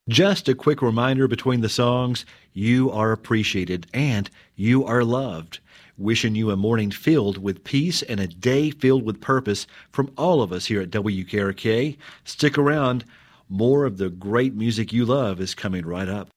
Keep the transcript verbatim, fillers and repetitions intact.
Just a quick reminder between the songs, you are appreciated and you are loved. Wishing you a morning filled with peace and a day filled with purpose from all of us here at W K R K. Stick around. More of the great music you love is coming right up.